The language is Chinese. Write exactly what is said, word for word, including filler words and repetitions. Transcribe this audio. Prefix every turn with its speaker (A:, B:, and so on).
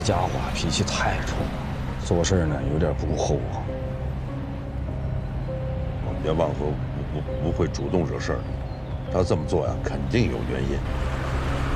A: 家伙脾气太冲了，做事呢有点不顾后果。
B: 别忘和不不不会主动惹事儿的，他这么做呀，肯定有原因。